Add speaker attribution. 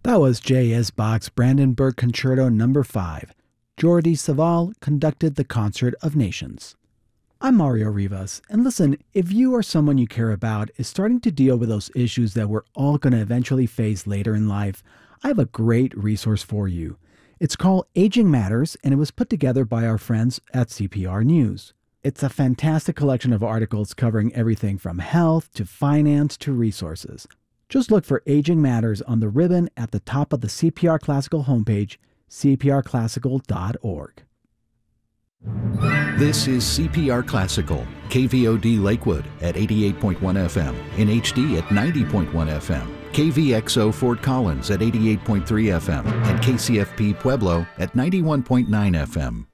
Speaker 1: That was J.S. Bach's Brandenburg Concerto No. 5. Jordi Savall conducted the Concert of Nations. I'm Mario Rivas, and listen, if you or someone you care about is starting to deal with those issues that we're all going to eventually face later in life, I have a great resource for you. It's called Aging Matters, and it was put together by our friends at CPR News. It's a fantastic collection of articles covering everything from health to finance to resources. Just look for Aging Matters on the ribbon at the top of the CPR Classical homepage, cprclassical.org.
Speaker 2: This is CPR Classical, KVOD Lakewood at 88.1 FM, in HD at 90.1 FM, KVXO Fort Collins at 88.3 FM, and KCFP Pueblo at 91.9 FM.